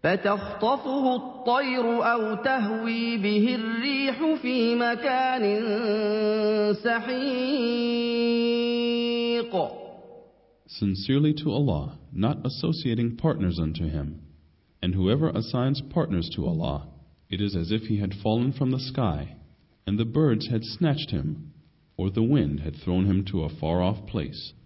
فَتَخْطَفُهُ الطَّيْرُ أَوْ تَهْوِي بِهِ الرِّيحُ فِي مَكَانٍ سَحِيقٍ. Sincerely to Allah, not associating partners unto Him. And whoever assigns partners to Allah, it is as if he had fallen from the sky, and the birds had snatched him, or the wind had thrown him to a far-off place.